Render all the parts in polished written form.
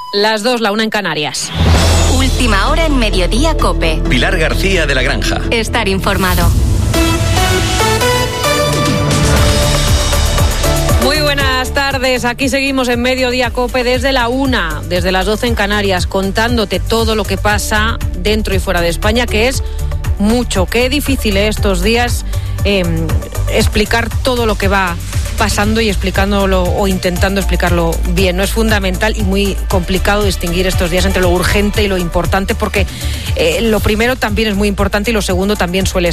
Las 2, la 1 en Canarias. Última hora en Mediodía COPE. Pilar García de la Granja. Estar informado. Muy buenas tardes, aquí seguimos en Mediodía COPE desde la 1, desde las 12 en Canarias, contándote todo lo que pasa dentro y fuera de España, que es mucho. Qué difícil estos días explicar todo lo que va pasando y explicándolo o intentando explicarlo bien. No es fundamental y muy complicado distinguir estos días entre lo urgente y lo importante, porque lo primero también es muy importante y lo segundo también suele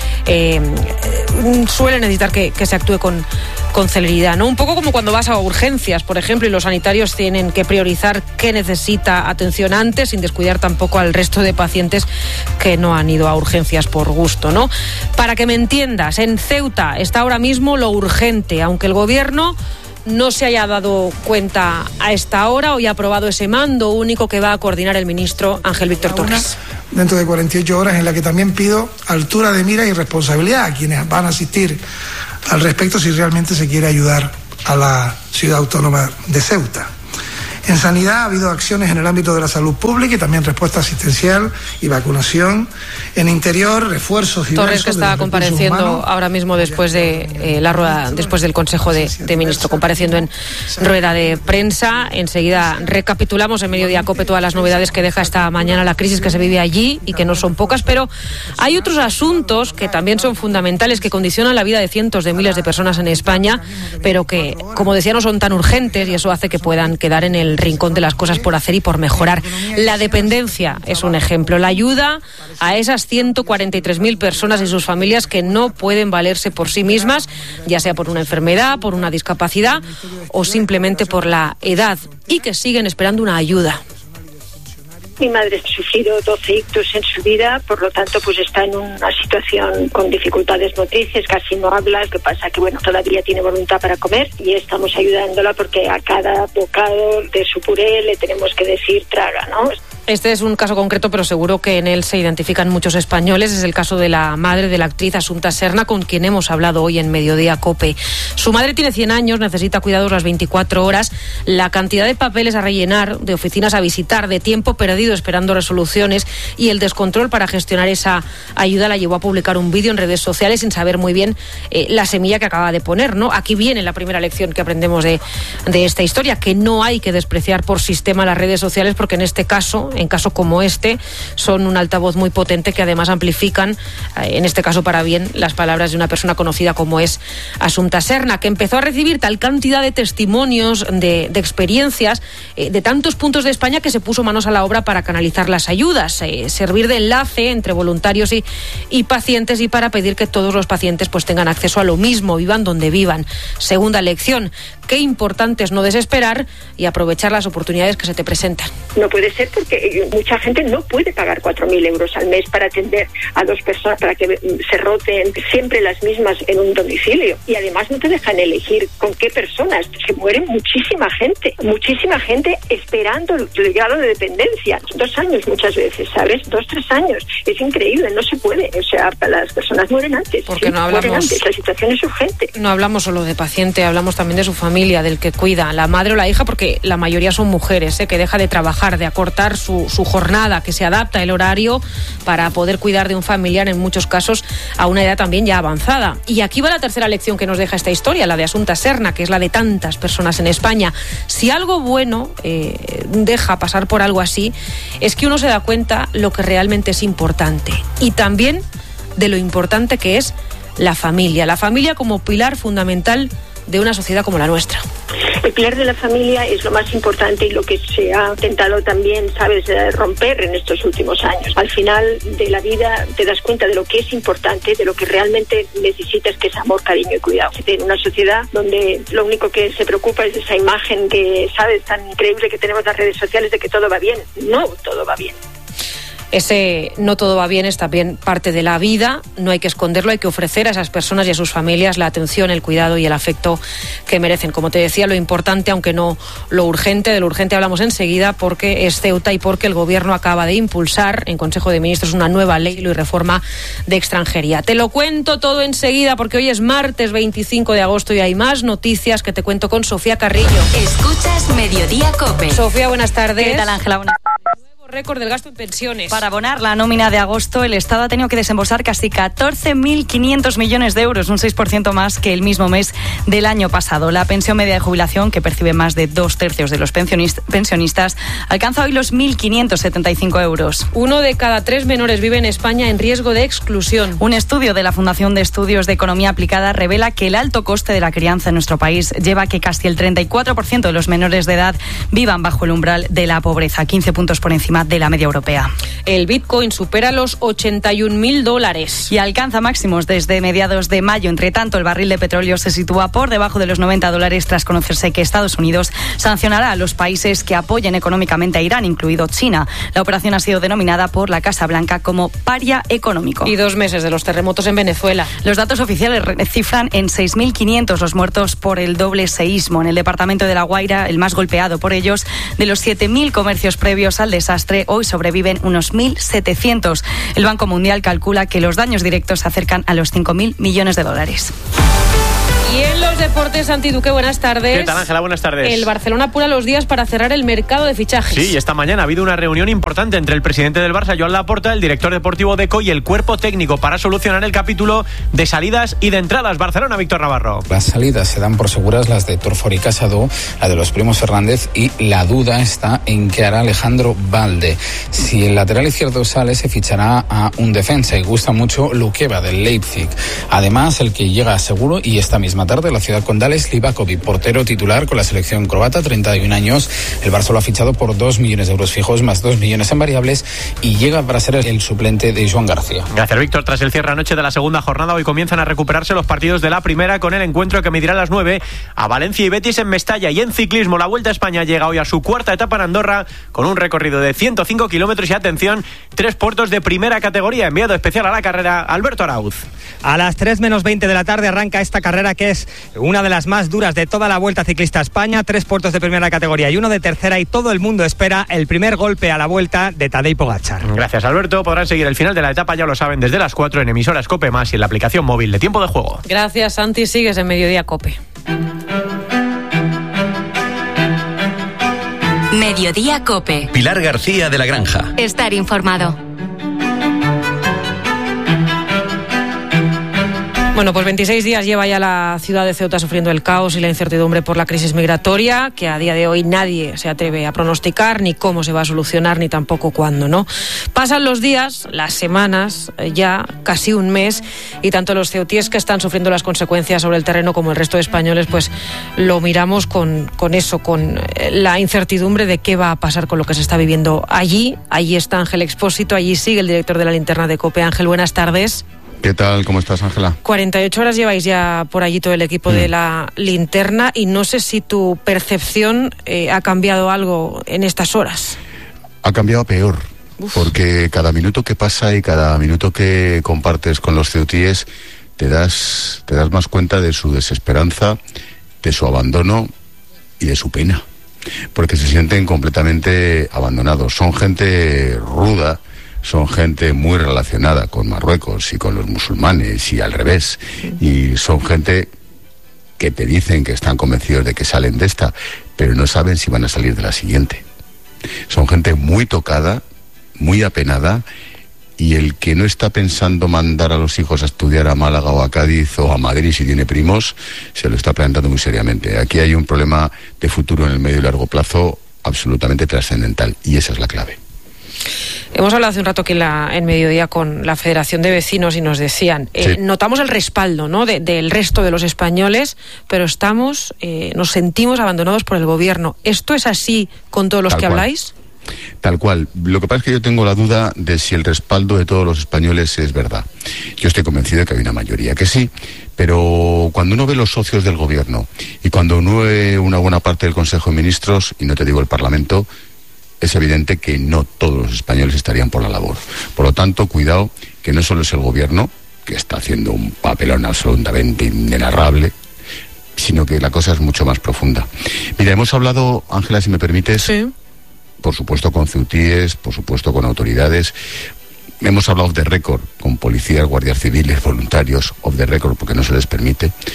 necesitar que se actúe con celeridad, ¿no? Un poco como cuando vas a urgencias, por ejemplo, y los sanitarios tienen que priorizar qué necesita atención antes, sin descuidar tampoco al resto de pacientes que no han ido a urgencias por gusto, ¿no? Para que me entiendas, en Ceuta está ahora mismo lo urgente, aunque el gobierno no se haya dado cuenta a esta hora. Hoy ha aprobado ese mando único que va a coordinar el ministro Ángel Víctor Torres. Dentro de 48 horas, en la que también pido altura de mira y responsabilidad a quienes van a asistir al respecto, si realmente se quiere ayudar a la ciudad autónoma de Ceuta. En sanidad ha habido acciones en el ámbito de la salud pública y también respuesta asistencial y vacunación. En interior, refuerzos diversos. Torres, que está compareciendo ahora mismo después de la rueda, después del Consejo de Ministros, compareciendo en rueda de prensa. Enseguida recapitulamos en Mediodía COPE todas las novedades que deja esta mañana la crisis que se vive allí y que no son pocas, pero hay otros asuntos que también son fundamentales, que condicionan la vida de cientos de miles de personas en España, pero que, como decía, no son tan urgentes y eso hace que puedan quedar en el rincón de las cosas por hacer y por mejorar. La dependencia es un ejemplo. La ayuda a esas 143.000 personas y sus familias que no pueden valerse por sí mismas, ya sea por una enfermedad, por una discapacidad o simplemente por la edad, y que siguen esperando una ayuda. Mi madre ha sufrido 12 ictus en su vida, por lo tanto pues está en una situación con dificultades motrices, casi no habla. Lo que pasa que todavía tiene voluntad para comer y estamos ayudándola porque a cada bocado de su puré le tenemos que decir traga, ¿no? Este es un caso concreto, pero seguro que en él se identifican muchos españoles. Es el caso de la madre de la actriz Assumpta Serna, con quien hemos hablado hoy en Mediodía COPE. Su madre tiene 100 años, necesita cuidados las 24 horas. La cantidad de papeles a rellenar, de oficinas a visitar, de tiempo perdido esperando resoluciones y el descontrol para gestionar esa ayuda la llevó a publicar un vídeo en redes sociales sin saber muy bien la semilla que acaba de poner, ¿no? Aquí viene la primera lección que aprendemos de esta historia, que no hay que despreciar por sistema las redes sociales, porque en este caso, en casos como este, son un altavoz muy potente que además amplifican, en este caso para bien, las palabras de una persona conocida como es Assumpta Serna, que empezó a recibir tal cantidad de testimonios, de experiencias, de tantos puntos de España, que se puso manos a la obra para canalizar las ayudas, servir de enlace entre voluntarios y pacientes, y para pedir que todos los pacientes pues tengan acceso a lo mismo, vivan donde vivan. Segunda lección, qué importante es no desesperar y aprovechar las oportunidades que se te presentan. No puede ser, porque mucha gente no puede pagar 4.000 euros al mes para atender a 2 personas, para que se roten siempre las mismas en un domicilio. Y además no te dejan elegir con qué personas. Se muere muchísima gente esperando el grado de dependencia. 2 años muchas veces, ¿sabes? 2, 3 años. Es increíble, no se puede. O sea, las personas mueren antes. Porque no hablamos, mueren antes. La situación es urgente. No hablamos solo de paciente, hablamos también de su familia, del que cuida, la madre o la hija, porque la mayoría son mujeres, que deja de trabajar, de acortar su jornada, que se adapta el horario para poder cuidar de un familiar, en muchos casos a una edad también ya avanzada. Y aquí va la tercera lección que nos deja esta historia, la de Assumpta Serna, que es la de tantas personas en España. Si algo bueno deja pasar por algo así, es que uno se da cuenta lo que realmente es importante, y también de lo importante que es la familia como pilar fundamental de una sociedad como la nuestra. El pilar de la familia es lo más importante y lo que se ha intentado también, ¿sabes?, romper en estos últimos años. Al final de la vida te das cuenta de lo que es importante, de lo que realmente necesitas, que es amor, cariño y cuidado. En una sociedad donde lo único que se preocupa es de esa imagen que, ¿sabes?, tan increíble que tenemos en las redes sociales de que todo va bien. No todo va bien. Ese no todo va bien es también parte de la vida, no hay que esconderlo, hay que ofrecer a esas personas y a sus familias la atención, el cuidado y el afecto que merecen. Como te decía, lo importante, aunque no lo urgente. De lo urgente hablamos enseguida, porque es Ceuta y porque el Gobierno acaba de impulsar en Consejo de Ministros una nueva ley y reforma de extranjería. Te lo cuento todo enseguida, porque hoy es martes 25 de agosto y hay más noticias que te cuento con Sofía Carrillo. Escuchas Mediodía Mediodía COPE. Sofía, buenas tardes. ¿Qué tal, Ángela? Buenas tardes. Récord del gasto en pensiones. Para abonar la nómina de agosto, el Estado ha tenido que desembolsar casi 14.500 millones de euros, un 6% más que el mismo mes del año pasado. La pensión media de jubilación, que percibe más de 2/3 de los pensionistas, alcanza hoy los 1.575 euros. 1 de cada 3 menores vive en España en riesgo de exclusión. Un estudio de la Fundación de Estudios de Economía Aplicada revela que el alto coste de la crianza en nuestro país lleva a que casi el 34% de los menores de edad vivan bajo el umbral de la pobreza, 15 puntos por encima de la media europea. El Bitcoin supera los $81.000 y alcanza máximos desde mediados de mayo. Entre tanto, el barril de petróleo se sitúa por debajo de los $90 tras conocerse que Estados Unidos sancionará a los países que apoyen económicamente a Irán, incluido China. La operación ha sido denominada por la Casa Blanca como paria económico. Y 2 meses de los terremotos en Venezuela. Los datos oficiales cifran en 6.500 los muertos por el doble seísmo. En el departamento de La Guaira, el más golpeado por ellos, de los 7.000 comercios previos al desastre, hoy sobreviven unos 1.700. El Banco Mundial calcula que los daños directos se acercan a los 5.000 millones de dólares. Y en los deportes, Santi Duque, buenas tardes. ¿Qué tal, Ángela? Buenas tardes. El Barcelona apura los días para cerrar el mercado de fichajes. Sí, esta mañana ha habido una reunión importante entre el presidente del Barça, Joan Laporta, el director deportivo Deco y el cuerpo técnico para solucionar el capítulo de salidas y de entradas. Barcelona, Víctor Navarro. Las salidas se dan por seguras, las de Torfor y Casado, la de los primos Fernández, y la duda está en qué hará Alejandro Balde. Si el lateral izquierdo sale, se fichará a un defensa, y gusta mucho Luqueva del Leipzig. Además, el que llega seguro y esta misma tarde a la ciudad condal es Livakovic, portero titular con la selección croata, 31 años. El Barça lo ha fichado por 2 millones de euros fijos más 2 millones en variables y llega para ser el suplente de Joan García. Gracias, Víctor. Tras el cierre anoche de la segunda jornada, hoy comienzan a recuperarse los partidos de la primera con el encuentro que medirá a las 9 a Valencia y Betis en Mestalla. Y en ciclismo, la Vuelta a España llega hoy a su cuarta etapa en Andorra con un recorrido de 105 kilómetros y, atención, 3 puertos de primera categoría. Enviado especial a la carrera, Alberto Arauz. A las 3 menos 20 de la tarde arranca esta carrera, que es una de las más duras de toda la Vuelta Ciclista a España. 3 puertos de primera categoría y 1 de tercera, y todo el mundo espera el primer golpe a la vuelta de Tadej Pogačar. Gracias, Alberto. Podrán seguir el final de la etapa, ya lo saben, desde las 4 en emisoras COPE+ y en la aplicación móvil de Tiempo de Juego. Gracias, Santi. Sigues en Mediodía COPE. Mediodía COPE. Pilar García de la Granja. Estar informado. Bueno, pues 26 días lleva ya la ciudad de Ceuta sufriendo el caos y la incertidumbre por la crisis migratoria, que a día de hoy nadie se atreve a pronosticar ni cómo se va a solucionar, ni tampoco cuándo, ¿no? Pasan los días, las semanas, ya casi un mes, y tanto los ceutíes que están sufriendo las consecuencias sobre el terreno como el resto de españoles, pues lo miramos con la incertidumbre de qué va a pasar con lo que se está viviendo allí. Allí está Ángel Expósito, allí sigue el director de la Linterna de COPE. Ángel, buenas tardes. ¿Qué tal? ¿Cómo estás, Ángela? 48 horas lleváis ya por allí todo el equipo de la Linterna, y no sé si tu percepción ha cambiado algo en estas horas. Ha cambiado peor, porque cada minuto que pasa y cada minuto que compartes con los ceutíes te das más cuenta de su desesperanza, de su abandono y de su pena, porque se sienten completamente abandonados. Son gente ruda, son gente muy relacionada con Marruecos y con los musulmanes y al revés, y son gente que te dicen que están convencidos de que salen de esta, pero no saben si van a salir de la siguiente. Son gente muy tocada, muy apenada, y el que no está pensando mandar a los hijos a estudiar a Málaga o a Cádiz o a Madrid si tiene primos, se lo está planteando muy seriamente. Aquí hay un problema de futuro en el medio y largo plazo absolutamente trascendental, y esa es la clave. Hemos hablado hace un rato aquí en Mediodía con la Federación de Vecinos y nos decían, sí, notamos el respaldo, ¿no?, del resto de los españoles, pero nos sentimos abandonados por el gobierno. ¿Esto es así con todos los que habláis? Tal cual. Lo que pasa es que yo tengo la duda de si el respaldo de todos los españoles es verdad. Yo estoy convencido de que hay una mayoría que sí, pero cuando uno ve los socios del gobierno y cuando uno ve una buena parte del Consejo de Ministros, y no te digo el Parlamento, es evidente que no todos los españoles estarían por la labor. Por lo tanto, cuidado, que no solo es el gobierno, que está haciendo un papelón absolutamente inenarrable, sino que la cosa es mucho más profunda. Mira, hemos hablado, Ángela, si me permites, sí, por supuesto con ceutíes, por supuesto con autoridades. Hemos hablado off the record con policías, guardias civiles, voluntarios, off the record porque no se les permite.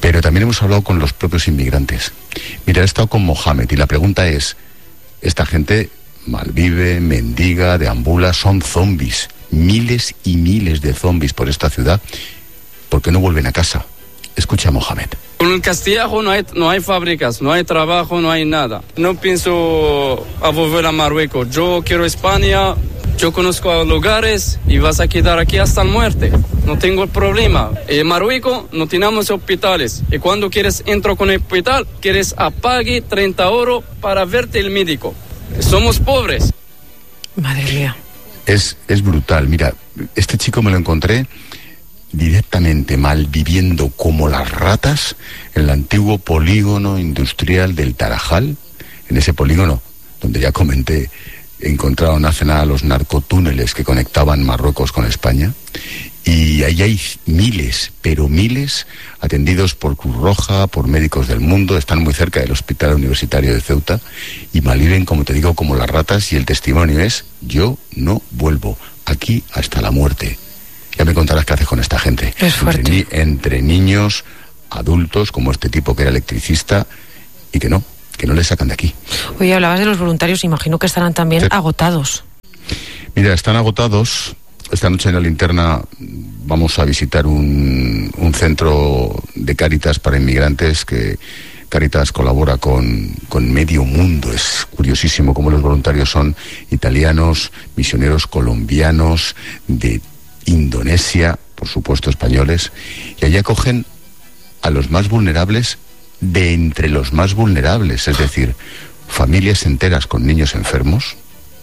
Pero también hemos hablado con los propios inmigrantes. Mira, he estado con Mohamed y la pregunta es, esta gente malvive, mendiga, deambula, son zombies, miles y miles de zombies por esta ciudad, ¿por qué no vuelven a casa? Escucha a Mohamed. Con el Castillejo no hay fábricas, no hay trabajo, no hay nada. No pienso a volver a Marruecos. Yo quiero España, yo conozco lugares y vas a quedar aquí hasta la muerte. No tengo el problema. En Marruecos no tenemos hospitales. Y cuando quieres entrar con el hospital, quieres apague 30 euros para verte el médico. Somos pobres. Madre mía. Es brutal. Mira, este chico me lo encontré directamente malviviendo como las ratas en el antiguo polígono industrial del Tarajal, en ese polígono donde ya comenté encontraron hace nada los narcotúneles que conectaban Marruecos con España, y ahí hay miles, pero miles, atendidos por Cruz Roja, por Médicos del Mundo, están muy cerca del Hospital Universitario de Ceuta y malviven, como te digo, como las ratas, y el testimonio es: yo no vuelvo aquí hasta la muerte. Ya me contarás qué haces con esta gente. Es fuerte. Entre niños, adultos, como este tipo que era electricista, y que no le sacan de aquí. Oye, hablabas de los voluntarios, imagino que estarán también agotados. Mira, están agotados. Esta noche en la linterna vamos a visitar un centro de Cáritas para inmigrantes que Cáritas colabora con medio mundo. Es curiosísimo cómo los voluntarios son italianos, misioneros colombianos, de Indonesia, por supuesto españoles, y allí acogen a los más vulnerables de entre los más vulnerables, es decir, familias enteras con niños enfermos,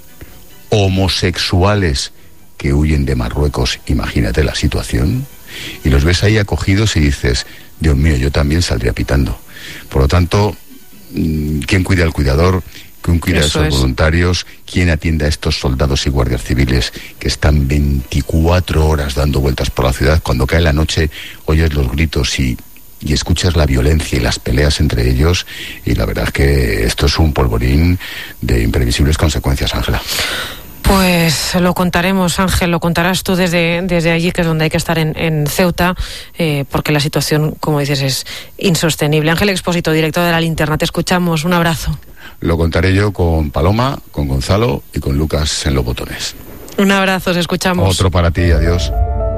homosexuales que huyen de Marruecos, imagínate la situación, y los ves ahí acogidos y dices: Dios mío, yo también saldría pitando. Por lo tanto, ¿quién cuida al cuidador? ¿Quién cuida a esos voluntarios? ¿Quién atiende a estos soldados y guardias civiles que están 24 horas dando vueltas por la ciudad? Cuando cae la noche oyes los gritos y escuchas la violencia y las peleas entre ellos, y la verdad es que esto es un polvorín de imprevisibles consecuencias, Ángela. Pues lo contaremos, Ángel, lo contarás tú desde allí, que es donde hay que estar en Ceuta, porque la situación, como dices, es insostenible. Ángel Expósito, director de La Linterna, te escuchamos, un abrazo. Lo contaré yo con Paloma, con Gonzalo y con Lucas en los botones. Un abrazo, os escuchamos. Otro para ti, adiós.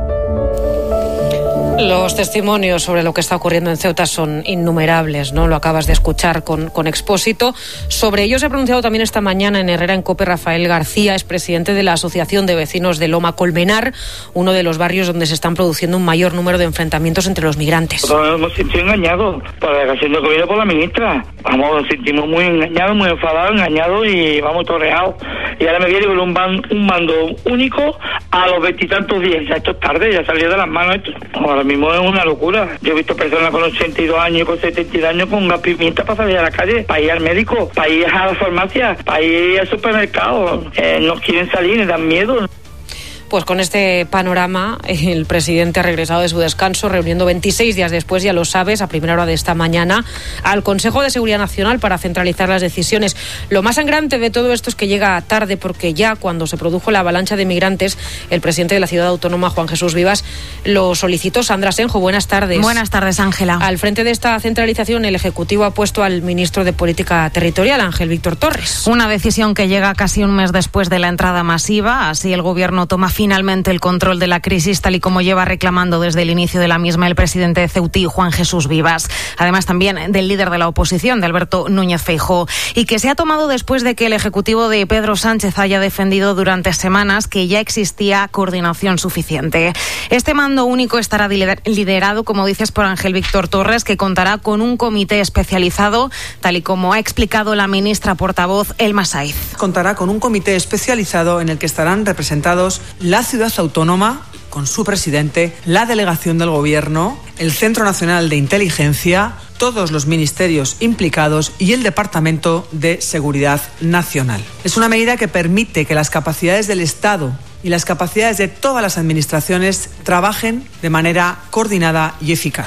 Los testimonios sobre lo que está ocurriendo en Ceuta son innumerables, ¿no? Lo acabas de escuchar con Expósito. Sobre ello se ha pronunciado también esta mañana en Herrera en COPE Rafael García, es presidente de la Asociación de Vecinos de Loma Colmenar, uno de los barrios donde se están produciendo un mayor número de enfrentamientos entre los migrantes. Nosotros nos sentimos engañados por la delegación de gobierno por la ministra. Nos sentimos muy engañados, muy enfadados, engañados y vamos torreados. Y ahora me viene con un mando único a los 20 y tantos días. Ya esto es tarde, ya salió de las manos esto. Ahora mismo es una locura. Yo he visto personas con 82 años, con 72 años, con una pimienta para salir a la calle, para ir al médico, para ir a la farmacia, para ir al supermercado. No quieren salir, les dan miedo. Pues con este panorama, el presidente ha regresado de su descanso, reuniendo 26 días después, ya lo sabes, a primera hora de esta mañana, al Consejo de Seguridad Nacional para centralizar las decisiones. Lo más sangrante de todo esto es que llega tarde, porque ya cuando se produjo la avalancha de migrantes, el presidente de la ciudad autónoma, Juan Jesús Vivas, lo solicitó. Sandra Senjo, buenas tardes. Buenas tardes, Ángela. Al frente de esta centralización, el Ejecutivo ha puesto al ministro de Política Territorial, Ángel Víctor Torres. Una decisión que llega casi un mes después de la entrada masiva. Así el Gobierno toma finalmente el control de la crisis, tal y como lleva reclamando desde el inicio de la misma el presidente de Ceutí, Juan Jesús Vivas. Además también del líder de la oposición, de Alberto Núñez Feijóo, y que se ha tomado después de que el Ejecutivo de Pedro Sánchez haya defendido durante semanas que ya existía coordinación suficiente. Este mando único estará liderado, como dices, por Ángel Víctor Torres, que contará con un comité especializado, tal y como ha explicado la ministra portavoz Elma Saiz. Contará con un comité especializado en el que estarán representados la ciudad autónoma, con su presidente, la delegación del Gobierno, el Centro Nacional de Inteligencia, todos los ministerios implicados y el Departamento de Seguridad Nacional. Es una medida que permite que las capacidades del Estado y las capacidades de todas las administraciones trabajen de manera coordinada y eficaz.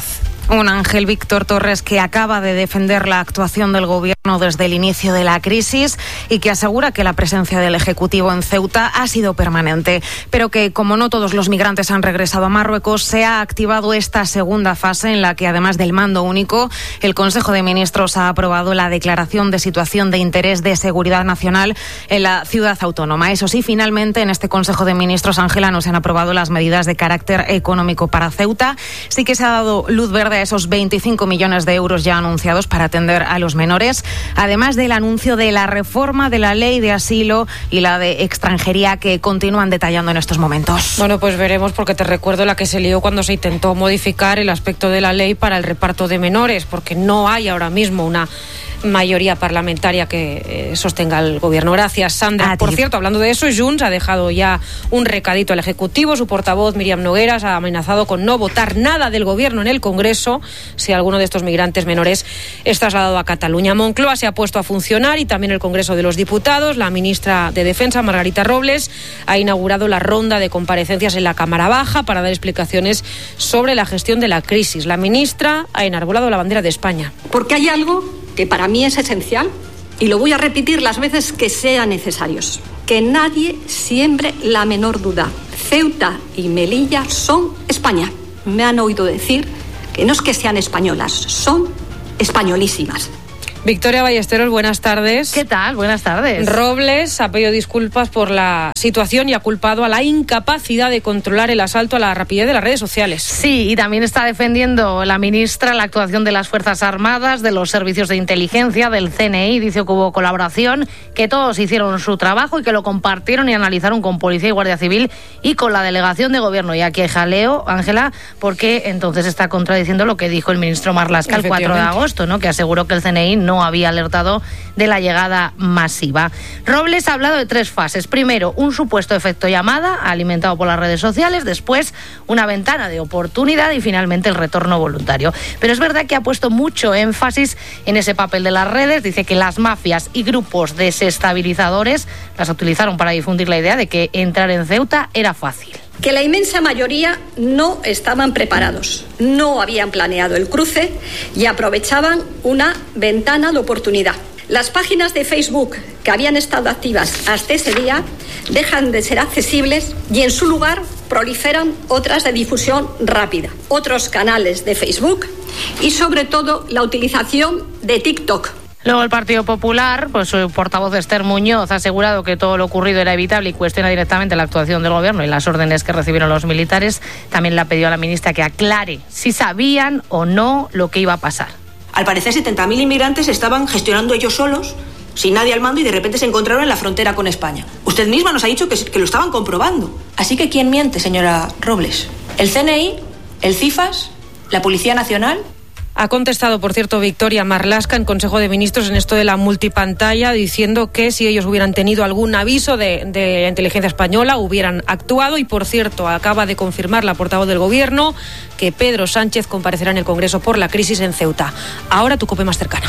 Un Ángel Víctor Torres que acaba de defender la actuación del Gobierno desde el inicio de la crisis y que asegura que la presencia del Ejecutivo en Ceuta ha sido permanente, pero que, como no todos los migrantes han regresado a Marruecos, se ha activado esta segunda fase en la que, además del mando único, el Consejo de Ministros ha aprobado la declaración de situación de interés de seguridad nacional en la ciudad autónoma. Eso sí, finalmente, en este Consejo de Ministros, Ángela, no se han aprobado las medidas de carácter económico para Ceuta. Sí que se ha dado luz verde a esos 25 millones de euros ya anunciados para atender a los menores, además del anuncio de la reforma de la ley de asilo y la de extranjería que continúan detallando en estos momentos. Bueno, pues veremos, porque te recuerdo la que se lió cuando se intentó modificar el aspecto de la ley para el reparto de menores, porque no hay ahora mismo una mayoría parlamentaria que sostenga el gobierno. Gracias, Sandra. Por cierto, hablando de eso, Junts ha dejado ya un recadito al Ejecutivo. Su portavoz, Míriam Nogueras, ha amenazado con no votar nada del gobierno en el Congreso si alguno de estos migrantes menores es trasladado a Cataluña. Moncloa se ha puesto a funcionar y también el Congreso de los Diputados. La ministra de Defensa, Margarita Robles, ha inaugurado la ronda de comparecencias en la Cámara Baja para dar explicaciones sobre la gestión de la crisis. La ministra ha enarbolado la bandera de España. Porque hay algo que para mí es esencial, y lo voy a repetir las veces que sean necesarios: que nadie siembre la menor duda. Ceuta y Melilla son España. Me han oído decir que no es que sean españolas, son españolísimas. Victoria Ballesteros, buenas tardes. ¿Qué tal? Buenas tardes. Robles ha pedido disculpas por la situación y ha culpado a la incapacidad de controlar el asalto a la rapidez de las redes sociales. Sí, y también está defendiendo la ministra la actuación de las Fuerzas Armadas, de los servicios de inteligencia, del CNI. Dice que hubo colaboración, que todos hicieron su trabajo y que lo compartieron y analizaron con Policía y Guardia Civil y con la Delegación de Gobierno. Y aquí hay jaleo, Ángela, porque entonces está contradiciendo lo que dijo el ministro Marlaska el 4 de agosto, ¿no? Que aseguró que el CNI no había alertado de la llegada masiva. Robles ha hablado de 3 fases. Primero, un supuesto efecto llamada alimentado por las redes sociales, después una ventana de oportunidad y finalmente el retorno voluntario. Pero es verdad que ha puesto mucho énfasis en ese papel de las redes. Dice que las mafias y grupos desestabilizadores las utilizaron para difundir la idea de que entrar en Ceuta era fácil. Que la inmensa mayoría no estaban preparados, no habían planeado el cruce y aprovechaban una ventana de oportunidad. Las páginas de Facebook que habían estado activas hasta ese día dejan de ser accesibles y en su lugar proliferan otras de difusión rápida, otros canales de Facebook y sobre todo la utilización de TikTok. Luego el Partido Popular, pues su portavoz Esther Muñoz ha asegurado que todo lo ocurrido era evitable y cuestiona directamente la actuación del gobierno y las órdenes que recibieron los militares. También le ha pedido a la ministra que aclare si sabían o no lo que iba a pasar. Al parecer 70.000 inmigrantes estaban gestionando ellos solos, sin nadie al mando, y de repente se encontraron en la frontera con España. Usted misma nos ha dicho que lo estaban comprobando. Así que ¿quién miente, señora Robles? ¿El CNI? ¿El CIFAS? ¿La Policía Nacional? Ha contestado, por cierto, Victoria Marlaska en Consejo de Ministros en esto de la multipantalla, diciendo que si ellos hubieran tenido algún aviso de la inteligencia española, hubieran actuado. Y, por cierto, acaba de confirmar la portavoz del Gobierno que Pedro Sánchez comparecerá en el Congreso por la crisis en Ceuta. Ahora tu COPE más cercana.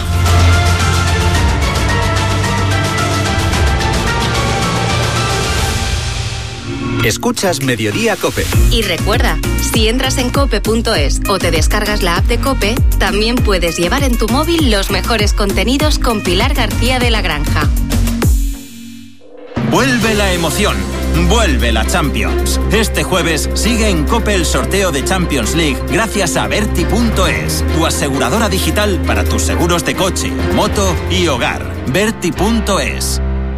Escuchas Mediodía COPE. Y recuerda, si entras en cope.es o te descargas la app de COPE, también puedes llevar en tu móvil los mejores contenidos con Pilar García de la Granja. Vuelve la emoción, vuelve la Champions. Este jueves sigue en COPE el sorteo de Champions League gracias a Berti.es, tu aseguradora digital para tus seguros de coche, moto y hogar. Berti.es.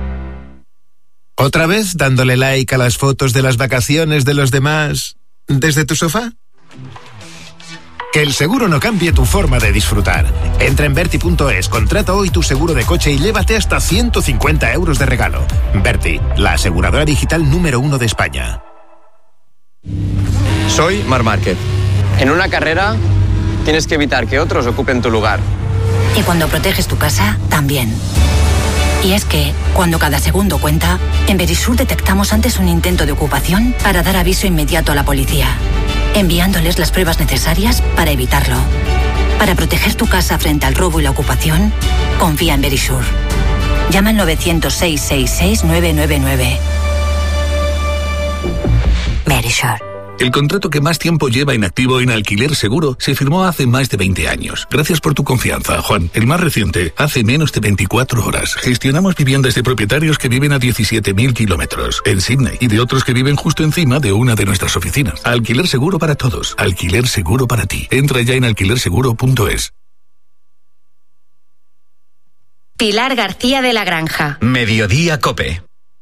¿Otra vez dándole like a las fotos de las vacaciones de los demás desde tu sofá? Que el seguro no cambie tu forma de disfrutar. Entra en Berti.es, contrata hoy tu seguro de coche y llévate hasta 150 euros de regalo. Berti, la aseguradora digital número 1 de España. Soy Marc Márquez. En una carrera tienes que evitar que otros ocupen tu lugar. Y cuando proteges tu casa, también. Y es que, cuando cada segundo cuenta, en Verisur detectamos antes un intento de ocupación para dar aviso inmediato a la policía, enviándoles las pruebas necesarias para evitarlo. Para proteger tu casa frente al robo y la ocupación, confía en Verisur. Llama al 900-666-999. Verisur. El contrato que más tiempo lleva inactivo en Alquiler Seguro se firmó hace más de 20 años. Gracias por tu confianza, Juan. El más reciente, hace menos de 24 horas. Gestionamos viviendas de propietarios que viven a 17.000 kilómetros en Sydney y de otros que viven justo encima de una de nuestras oficinas. Alquiler Seguro para todos. Alquiler Seguro para ti. Entra ya en alquilerseguro.es. Pilar García de la Granja. Mediodía COPE.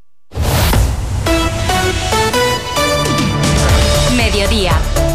Mediodía.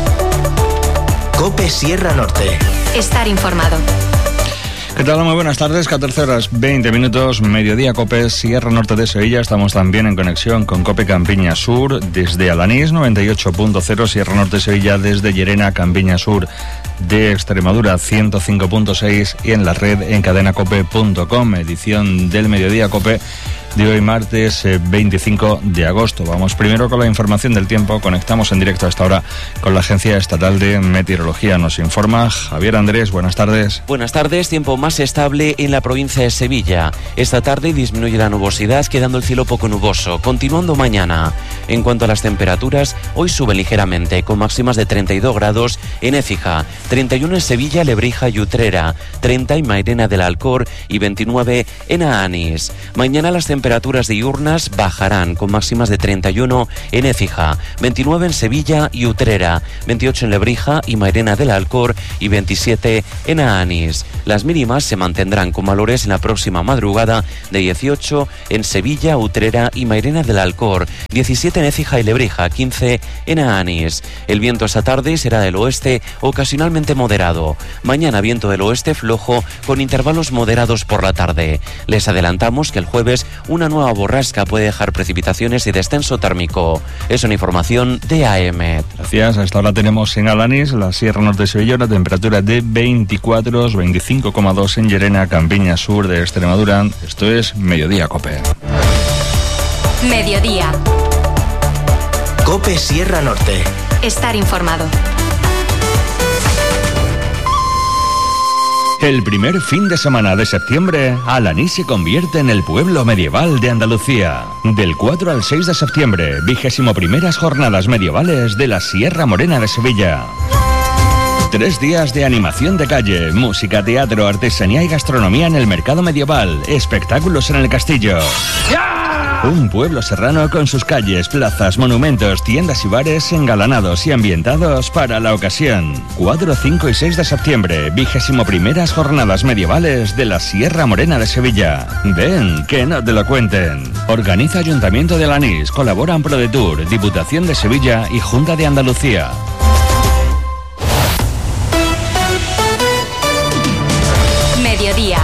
COPE Sierra Norte. Estar informado. ¿Qué tal? Muy buenas tardes, 14 horas 20 minutos, Mediodía COPE, Sierra Norte de Sevilla. Estamos también en conexión con COPE Campiña Sur desde Alanís, 98.0, Sierra Norte de Sevilla desde Llerena, Campiña Sur de Extremadura, 105.6 y en la red en cadenacope.com, edición del Mediodía COPE de hoy martes 25 de agosto. Vamos primero con la información del tiempo. Conectamos en directo a esta hora con la Agencia Estatal de Meteorología. Nos informa Javier Andrés. Buenas tardes. Buenas tardes. Tiempo más estable en la provincia de Sevilla. Esta tarde disminuye la nubosidad, quedando el cielo poco nuboso, continuando mañana. En cuanto a las temperaturas, hoy sube ligeramente, con máximas de 32 grados en Écija, 31 en Sevilla, Lebrija y Utrera, 30 en Mairena del Alcor y 29 en Aanís. Mañana las temperaturas diurnas bajarán, con máximas de 31 en Écija, 29 en Sevilla y Utrera, 28 en Lebrija y Mairena del Alcor y 27 en Aanís. Las mínimas se mantendrán con valores en la próxima madrugada de 18 en Sevilla, Utrera y Mairena del Alcor, 17 en Écija y Lebrija, 15 en Aanís. El viento esta tarde será del oeste, ocasionalmente moderado. Mañana viento del oeste flojo con intervalos moderados por la tarde. Les adelantamos que el jueves una nueva borrasca puede dejar precipitaciones y descenso térmico. Es una información de AEMET. Gracias. Hasta ahora tenemos en Alanís, la Sierra Norte de Sevilla, una temperatura de 24, 25,2 en Llerena, Campiña Sur de Extremadura. Esto es Mediodía COPE. Mediodía. COPE Sierra Norte. Estar informado. El primer fin de semana de septiembre, Alanís se convierte en el pueblo medieval de Andalucía. Del 4 al 6 de septiembre, 21ª jornadas medievales de la Sierra Morena de Sevilla. 3 días de animación de calle, música, teatro, artesanía y gastronomía en el mercado medieval, espectáculos en el castillo. Un pueblo serrano con sus calles, plazas, monumentos, tiendas y bares engalanados y ambientados para la ocasión. 4, 5 y 6 de septiembre, 21ª jornadas medievales de la Sierra Morena de Sevilla. Ven, que no te lo cuenten. Organiza Ayuntamiento de Alanís, colaboran ProDetour, Diputación de Sevilla y Junta de Andalucía. Mediodía.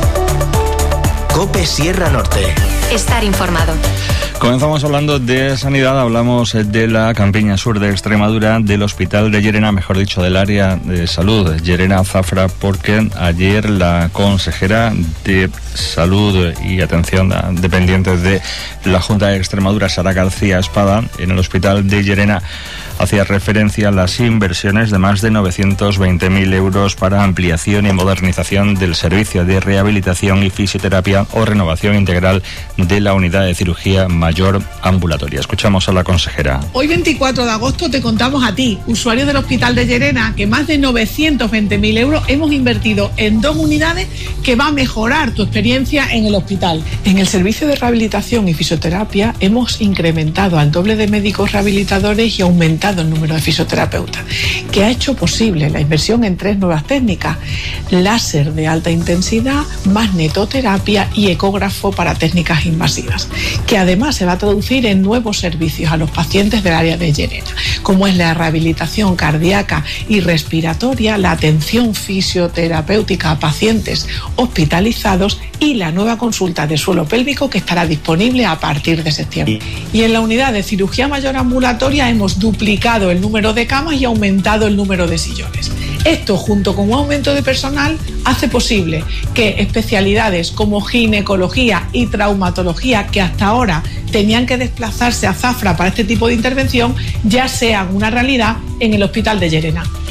COPE Sierra Norte. Estar informado. Comenzamos hablando de sanidad, hablamos de la Campiña Sur de Extremadura, del Hospital de Llerena, mejor dicho, del área de salud Llerena-Zafra, porque ayer la consejera de Salud y Atención a Dependientes de la Junta de Extremadura, Sara García Espada, en el Hospital de Llerena, hacía referencia a las inversiones de más de 920.000 euros para ampliación y modernización del servicio de rehabilitación y fisioterapia o renovación integral de la unidad de cirugía mayor ambulatoria. Escuchamos a la consejera. Hoy 24 de agosto te contamos a ti, usuario del Hospital de Llerena, que más de 920.000 euros hemos invertido en 2 unidades que va a mejorar tu experiencia en el hospital. En el servicio de rehabilitación y fisioterapia hemos incrementado al doble de médicos rehabilitadores y aumentado el número de fisioterapeutas, que ha hecho posible la inversión en 3 nuevas técnicas: láser de alta intensidad, magnetoterapia y ecógrafo para técnicas invasivas, que además se va a traducir en nuevos servicios a los pacientes del área de Llerena, como es la rehabilitación cardíaca y respiratoria, la atención fisioterapéutica a pacientes hospitalizados y la nueva consulta de suelo pélvico, que estará disponible a partir de septiembre. Y en la unidad de cirugía mayor ambulatoria hemos duplicado el número de camas y aumentado el número de sillones. Esto, junto con un aumento de personal, hace posible que especialidades como ginecología y traumatología, que hasta ahora tenían que desplazarse a Zafra para este tipo de intervención, ya sean una realidad en el Hospital de Llerena.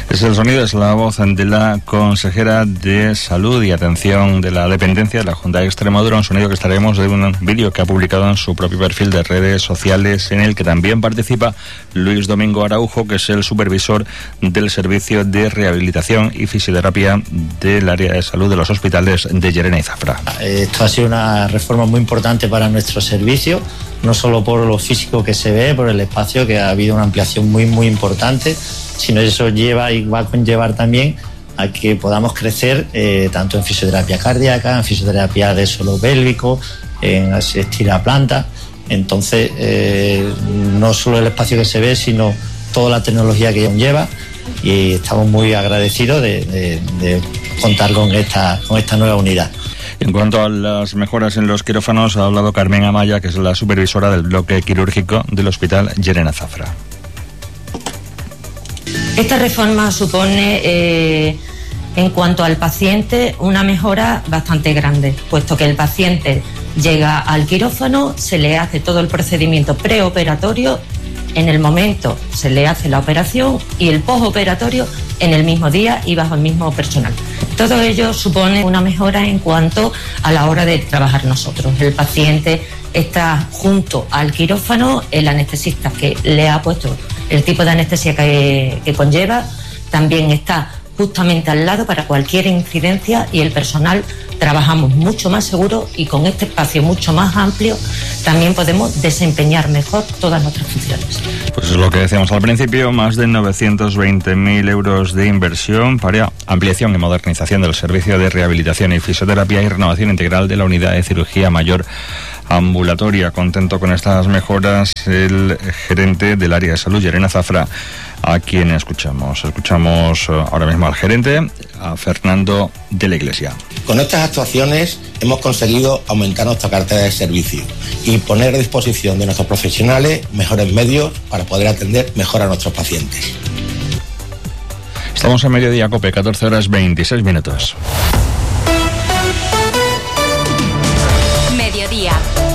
Es el sonido, es la voz de la consejera de Salud y Atención de la Dependencia de la Junta de Extremadura, un sonido que estaremos de un vídeo que ha publicado en su propio perfil de redes sociales, en el que también participa Luis Domingo Araujo, que es el supervisor del Servicio de Rehabilitación y Fisioterapia del área de salud de los hospitales de Llerena y Zafra. Esto ha sido una reforma muy importante para nuestro servicio, no solo por lo físico que se ve, por el espacio, que ha habido una ampliación muy importante, sino eso lleva y va a conllevar también a que podamos crecer tanto en fisioterapia cardíaca, en fisioterapia de suelo pélvico, en estiraplanta. Entonces, no solo el espacio que se ve, sino toda la tecnología que conlleva, y estamos muy agradecidos de contar con esta nueva unidad. En cuanto a las mejoras en los quirófanos, ha hablado Carmen Amaya, que es la supervisora del bloque quirúrgico del Hospital Llerena Zafra. Esta reforma supone, en cuanto al paciente, una mejora bastante grande, puesto que el paciente llega al quirófano, se le hace todo el procedimiento preoperatorio, en el momento se le hace la operación, y el postoperatorio en el mismo día y bajo el mismo personal. Todo ello supone una mejora en cuanto a la hora de trabajar nosotros. El paciente está junto al quirófano, el anestesista que le ha puesto el tipo de anestesia que conlleva también está justamente al lado para cualquier incidencia, y el personal trabajamos mucho más seguro, y con este espacio mucho más amplio también podemos desempeñar mejor todas nuestras funciones. Pues es lo que decíamos al principio, más de 920.000 euros de inversión para ampliación y modernización del servicio de rehabilitación y fisioterapia y renovación integral de la unidad de cirugía mayor ambulatoria. Contento con estas mejoras el gerente del área de salud, Llerena Zafra, a quien escuchamos ahora mismo al gerente, a Fernando de la Iglesia. Con estas actuaciones hemos conseguido aumentar nuestra cartera de servicio y poner a disposición de nuestros profesionales mejores medios para poder atender mejor a nuestros pacientes. Estamos en Mediodía Cope, 14 horas 26 minutos. Mediodía.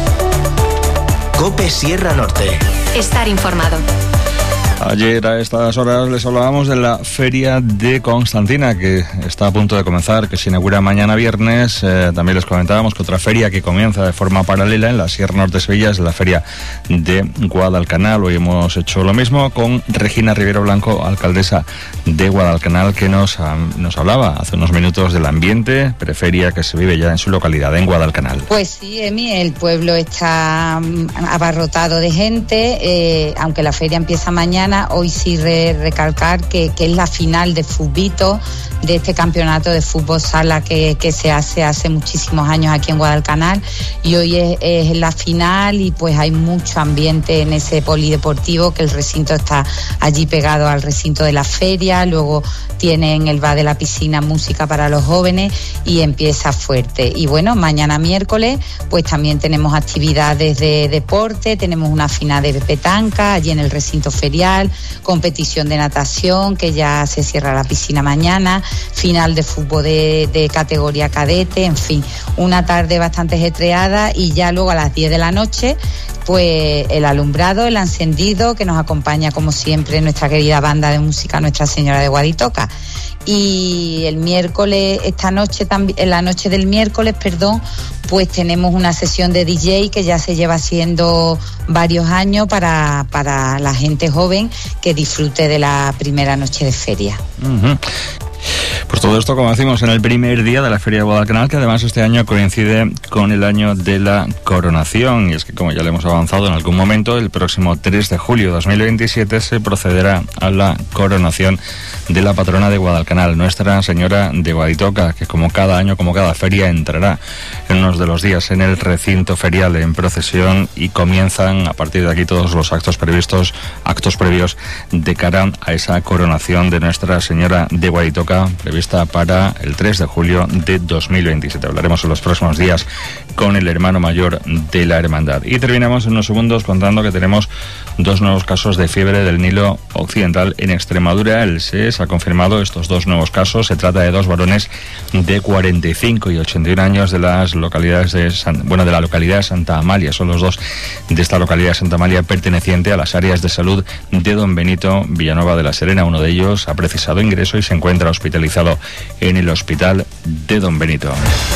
Cope Sierra Norte. Estar informado. Ayer a estas horas les hablábamos de la Feria de Constantina, que está a punto de comenzar, que se inaugura mañana viernes. También les comentábamos que otra feria que comienza de forma paralela en la Sierra Norte de Sevilla es la Feria de Guadalcanal. Hoy hemos hecho lo mismo con Regina Rivero Blanco, alcaldesa de Guadalcanal, que nos hablaba hace unos minutos del ambiente preferia que se vive ya en su localidad, en Guadalcanal. Pues sí, Emi, el pueblo está abarrotado de gente, aunque la feria empieza mañana. Hoy sí recalcar que es la final de Fubito, de este campeonato de fútbol sala que se hace muchísimos años aquí en Guadalcanal, y hoy es la final, y pues hay mucho ambiente en ese polideportivo, que el recinto está allí pegado al recinto de la feria. Luego tienen el bar de la piscina, música para los jóvenes, y empieza fuerte. Y bueno, mañana miércoles pues también tenemos actividades de deporte, tenemos una final de petanca allí en el recinto ferial, competición de natación, que ya se cierra la piscina mañana, final de fútbol de categoría cadete, en fin, una tarde bastante ajetreada. Y ya luego a las 10 de la noche pues el alumbrado, el encendido, que nos acompaña como siempre nuestra querida banda de música Nuestra Señora de Guaditoca. Y el miércoles, en la noche del miércoles, pues tenemos una sesión de DJ que ya se lleva haciendo varios años para la gente joven que disfrute de la primera noche de feria. Uh-huh. Pues todo esto, como decimos, en el primer día de la Feria de Guadalcanal, que además este año coincide con el año de la coronación. Y es que, como ya le hemos avanzado en algún momento, el próximo 3 de julio de 2027 se procederá a la coronación de la patrona de Guadalcanal, Nuestra Señora de Guaditoca, que como cada año, como cada feria, entrará en unos de los días en el recinto ferial en procesión, y comienzan a partir de aquí todos los actos previos de cara a esa coronación de Nuestra Señora de Guaditoca, prevista para el 3 de julio de 2027. Hablaremos en los próximos días con el hermano mayor de la hermandad. Y terminamos en unos segundos contando que tenemos 2 nuevos casos de fiebre del Nilo Occidental en Extremadura. El SES ha confirmado estos 2 nuevos casos. Se trata de 2 varones de 45 y 81 años de las localidades de la localidad de Santa Amalia. Son los 2 de esta localidad de Santa Amalia perteneciente a las áreas de salud de Don Benito, Villanueva de la Serena. Uno de ellos ha precisado ingreso y se encuentra hospitalizado en el hospital de Don Benito.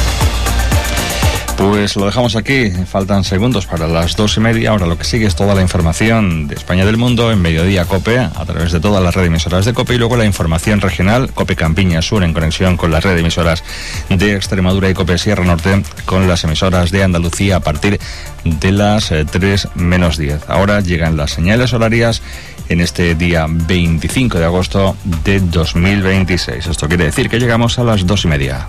Pues lo dejamos aquí, faltan segundos para las 2:30. Ahora lo que sigue es toda la información de España y del mundo en Mediodía COPE, a través de todas las redes emisoras de COPE, y luego la información regional, COPE Campiña Sur, en conexión con la red de emisoras de Extremadura, y COPE Sierra Norte con las emisoras de Andalucía a partir de las 3:10. Ahora llegan las señales horarias en este día 25 de agosto de 2026. Esto quiere decir que llegamos a las 2:30.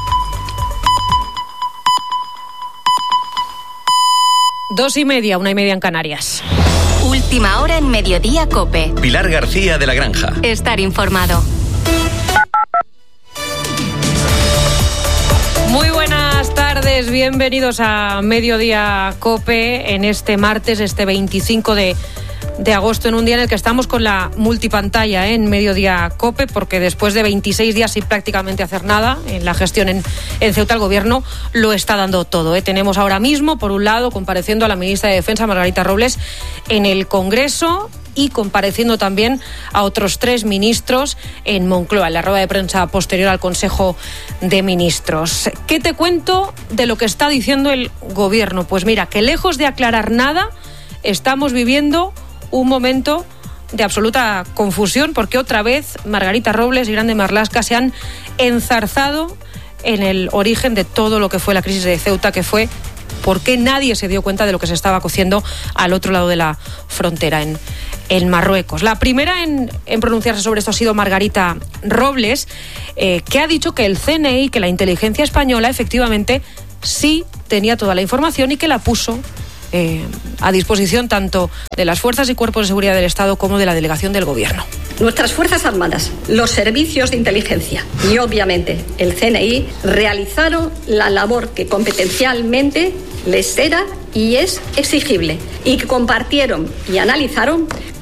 2:30, 1:30 en Canarias. Última hora en Mediodía COPE. Pilar García de la Granja. Estar informado. Muy buenas tardes, bienvenidos a Mediodía COPE en este martes, este 25 de agosto, en un día en el que estamos con la multipantalla en Mediodía COPE, porque después de 26 días sin prácticamente hacer nada en la gestión en Ceuta, el Gobierno lo está dando todo. Tenemos ahora mismo, por un lado, compareciendo a la ministra de Defensa, Margarita Robles, en el Congreso, y compareciendo también a otros 3 ministros en Moncloa, en la rueda de prensa posterior al Consejo de Ministros. ¿Qué te cuento de lo que está diciendo el Gobierno? Pues mira, que lejos de aclarar nada, estamos viviendo un momento de absoluta confusión, porque otra vez Margarita Robles y Grande Marlaska se han enzarzado en el origen de todo lo que fue la crisis de Ceuta, que fue por qué nadie se dio cuenta de lo que se estaba cociendo al otro lado de la frontera, en Marruecos. La primera en pronunciarse sobre esto ha sido Margarita Robles, que ha dicho que el CNI, que la inteligencia española, efectivamente sí tenía toda la información y que la puso a disposición tanto de las fuerzas y cuerpos de seguridad del Estado como de la delegación del Gobierno. Nuestras Fuerzas Armadas, los servicios de inteligencia y obviamente el CNI realizaron la labor que competencialmente les era y es exigible, y que compartieron y analizaron